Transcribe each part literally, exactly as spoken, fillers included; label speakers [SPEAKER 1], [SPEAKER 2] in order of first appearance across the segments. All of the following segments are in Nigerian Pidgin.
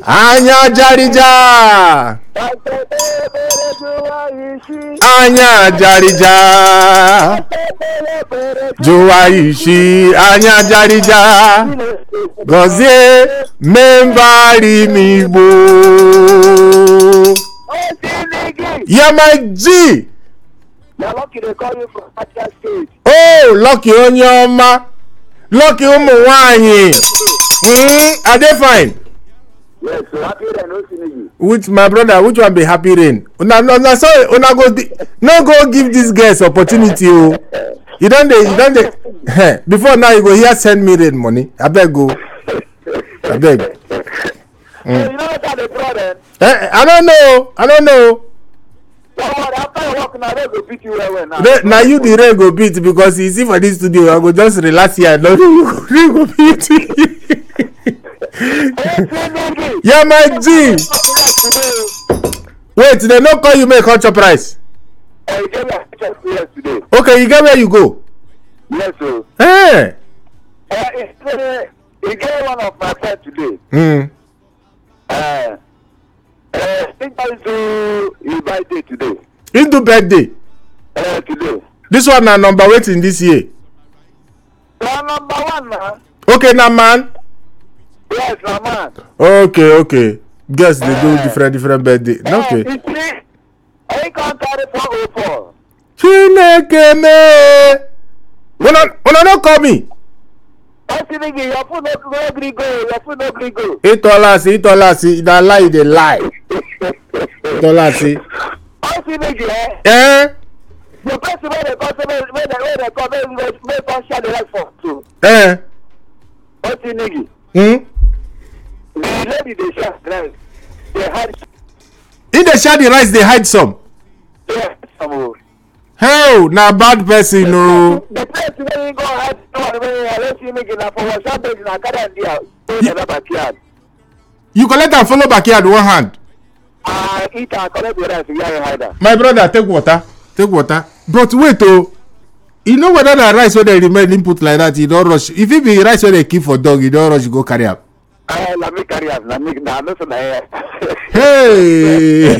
[SPEAKER 1] Anya Jarija. Anya Jarija. Juwaishi Anya Jarija. Gozie membari mibo. Yeah, my G.
[SPEAKER 2] Lucky they call you from Atia State.
[SPEAKER 1] Oh, Lucky Onyoma. Lucky Umuwanyi. Hmm, are they fine?
[SPEAKER 2] Yes, so happy rain, no synergy.
[SPEAKER 1] Which my brother, which one be happy rain? Una no no sorry, una go no go give this guys opportunity. Oh. You don't dey, you don't dey. Before now you go here send me rain money. I beg go. I beg.
[SPEAKER 2] Mm. So you know what the problem?
[SPEAKER 1] Eh, I don't know. I don't know.
[SPEAKER 2] After you walk now, they go beat you well well now.
[SPEAKER 1] They, now you the rain go beat because you see for this studio, I go just relax here. No, rain go beat you. Yeah, my G. Wait, they no call you make culture price.
[SPEAKER 2] Uh, you get where today.
[SPEAKER 1] Okay, you get where you go.
[SPEAKER 2] Yes, sir.
[SPEAKER 1] Hey.
[SPEAKER 2] Uh, it's, uh, you get one of my friends today.
[SPEAKER 1] Hmm.
[SPEAKER 2] Uh, uh, think I do your birthday today.
[SPEAKER 1] Into birthday.
[SPEAKER 2] Uh, today.
[SPEAKER 1] This one na number waiting this year.
[SPEAKER 2] Na number one man.
[SPEAKER 1] Okay, na man.
[SPEAKER 2] Yes, na man.
[SPEAKER 1] Okay, okay. Guess they
[SPEAKER 2] uh,
[SPEAKER 1] do different different birthday.
[SPEAKER 2] Uh,
[SPEAKER 1] Okay.
[SPEAKER 2] You see, I can't carry four oh four.
[SPEAKER 1] Chineke me. Una una no call me.
[SPEAKER 2] I see nigga, your phone no gree go. Your phone no gree go.
[SPEAKER 1] Itolasi, Itolasi, that lie they lie. Itolasi.
[SPEAKER 2] I see nigga.
[SPEAKER 1] Eh?
[SPEAKER 2] The person where they come, where they where they come, where they come share the life for too.
[SPEAKER 1] Eh?
[SPEAKER 2] I see nigga.
[SPEAKER 1] Hmm?
[SPEAKER 2] The lady they share rice. They hide.
[SPEAKER 1] In the share the rice, they hide some.
[SPEAKER 2] Yeah, some more.
[SPEAKER 1] Hell, na bad person, no.
[SPEAKER 2] The place where you go hide, no, where I let you nigga na for one Sunday na garden there. In the backyard.
[SPEAKER 1] You collect and follow backyard one hand.
[SPEAKER 2] Ah, eat and collect the rice. You are hide.
[SPEAKER 1] My brother, take water. Take water. But wait, oh. You know whether the rice where they remain input like that, you don't rush. If it be rice where they keep for dog, you don't rush, you go carry up.
[SPEAKER 2] Ah, let me carry up. Let me, nah, no, so nah.
[SPEAKER 1] Hey,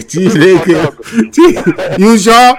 [SPEAKER 1] you sure?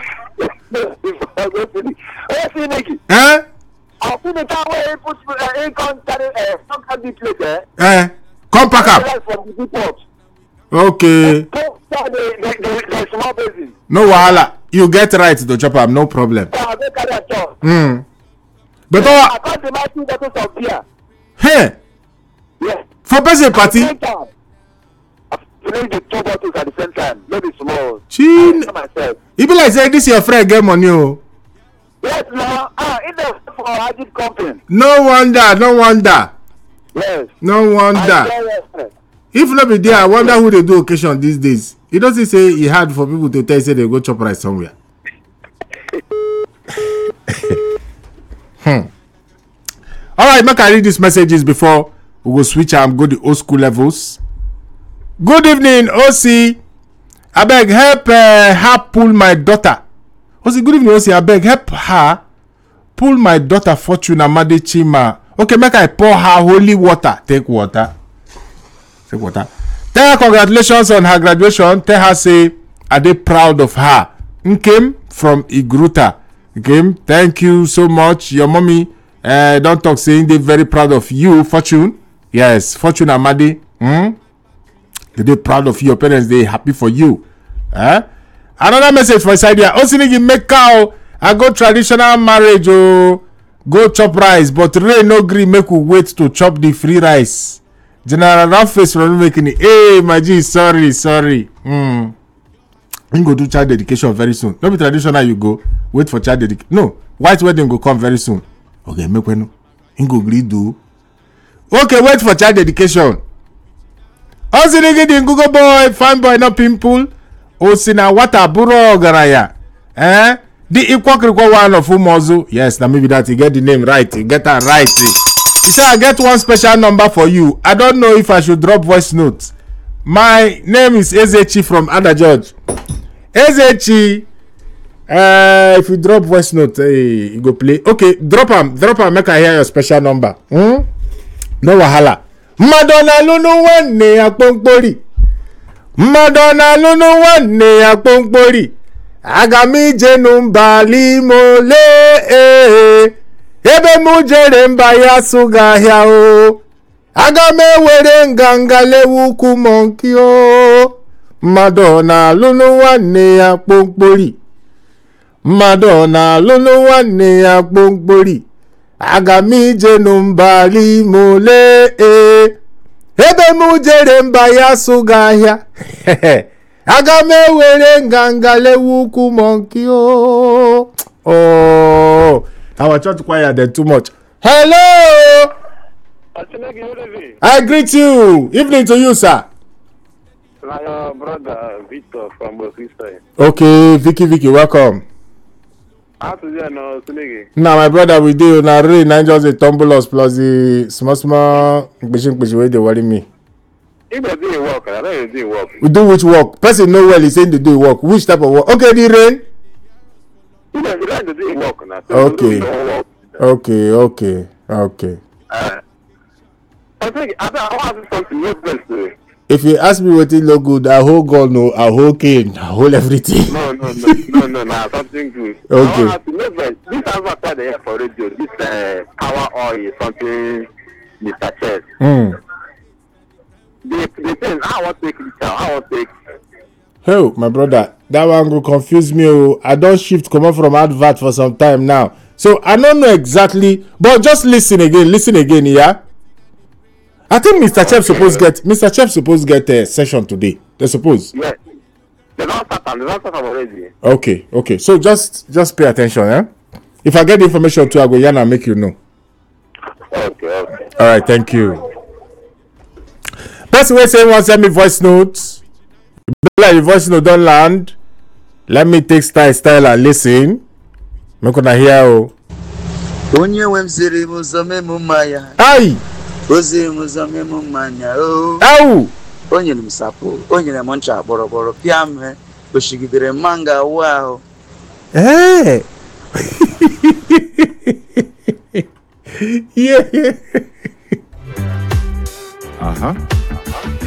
[SPEAKER 2] Oh, see, Nicky.
[SPEAKER 1] Eh?
[SPEAKER 2] I see the time where he puts uh, in contact, uh, some kind of place, eh?
[SPEAKER 1] Eh? Come pack up.
[SPEAKER 2] From the depot.
[SPEAKER 1] Okay.
[SPEAKER 2] The, the, the, the small basin.
[SPEAKER 1] No wahala. You get right to chop up, no problem.
[SPEAKER 2] I go carry a chop.
[SPEAKER 1] Hmm. But
[SPEAKER 2] I
[SPEAKER 1] oh,
[SPEAKER 2] can't imagine two bottles of beer.
[SPEAKER 1] hey,
[SPEAKER 2] Yes.
[SPEAKER 1] for birthday party.
[SPEAKER 2] You know the two bottles at the same time. Maybe small.
[SPEAKER 1] Chin.
[SPEAKER 2] I myself.
[SPEAKER 1] You be like say this your friend get money, oh.
[SPEAKER 2] Yes, now. Ah, in the for Ajit company.
[SPEAKER 1] No wonder, no wonder,
[SPEAKER 2] Yes.
[SPEAKER 1] no wonder. If not be there, I wonder who they do occasion these days. It doesn't say it hard for people to tell you say they go chop rice somewhere. hmm. All right, make I read these messages before we go switch and go the old school levels. Good evening, O C. I beg help uh, her pull my daughter. O C, good evening, O C. I beg help her pull my daughter Fortune Amade Chima. Okay, make I pour her holy water. Take water. Take water. Tell her congratulations on her graduation. Tell her say are they proud of her. Nkem from Igruta. Nkem, thank you so much. Your mommy uh, don't talk saying they very proud of you, Fortune. Yes, Fortune Amade. Hmm? They proud of you. Your parents, they happy for you. Eh? Another message for inside here. Osinigi make cow. I go traditional marriage. Oh, go chop rice. But Ray no gree make we wait to chop the free rice. General Ramface from making it. Hey, my G, sorry, sorry. Hmm. You go do child dedication very soon. Not be traditional. You go wait for child dedication. No, white wedding go come very soon. Okay, make when you go gree do. Okay, wait for child dedication. Osinigi the Google boy, fine boy, no pimple. Osina wata buro garaya. Eh? The equal one of Umozu. Yes, now maybe that you get the name right. You get that right. You say I get one special number for you. I don't know if I should drop voice notes. My name is Ezechi from Ada George. Ezechi. Uh, if you drop voice note, hey, you go play. Okay, drop them. Drop them. Make I hear your special number. Hmm? No wahala. Madonna lunu nwanne ya kpomkpori. Madonna lunu nwanne ya kpomkpori. Aga m ije n'mba l'Imo lee. Ebe m jere mba ya sụga ahịa o. Aga m ewere nganga lewu ukwu monkey o. Madonna lunu nwanne ya kpomkpori. Madonna lunu nwanne ya kpomkpori. Aga m ije n'mba l'Imo lee. Ebe m jere mba ya sụga ahịa. Aga m ewere nganga lewu ukwu monkey o. Oh, our church choir they're too much. Hello. I greet you. Evening to you, sir.
[SPEAKER 2] My uh, brother Victor from Boston.
[SPEAKER 1] Okay, Vicky, Vicky, welcome.
[SPEAKER 2] How to do no Sunigi?
[SPEAKER 1] Now, my brother, we do now really nine just the tumble us plus the small small pushing pushing way they worry me.
[SPEAKER 2] If they do work, I don't do work.
[SPEAKER 1] We do which work? Person know well he's saying to do work. Which type of work? Okay, the rain.
[SPEAKER 2] If they like to do work now.
[SPEAKER 1] Okay. Okay, okay, okay.
[SPEAKER 2] Uh, I think I don't have something new to
[SPEAKER 1] If you ask me what it look good, I hold God no, I hold cane, I hold everything.
[SPEAKER 2] No, no, no, no, no, no, something good.
[SPEAKER 1] Okay.
[SPEAKER 2] I this advertise they have for radio, this uh, power oil is something Mister Chess.
[SPEAKER 1] Hmm.
[SPEAKER 2] They, they say, I want to take it down, I want to take
[SPEAKER 1] Hey, my brother, that one go confuse me. Oh. I don't shift come up from advert for some time now. So I don't know exactly, but just listen again, listen again, yeah? I think Mister Chef supposed get Mister Chef supposed get a session today. They suppose.
[SPEAKER 2] Yes. They don't start them, they don't start them already.
[SPEAKER 1] Okay, okay. So just just pay attention, eh? If I get the information too, I go yana make you know.
[SPEAKER 2] Okay, okay.
[SPEAKER 1] All right, thank you. Person wey say wan send me voice notes. Like the voice note don't land. Let me take style style and listen. Make una hear o.
[SPEAKER 3] Onye wem siri muzome mumaya.
[SPEAKER 1] Ai.
[SPEAKER 3] Ozi muzome mumanya o.
[SPEAKER 1] Au.
[SPEAKER 3] Onye msapo. Onye moncha boroboro piame. Oshigidere manga wow.
[SPEAKER 1] Eh. Yeah. Uh-huh.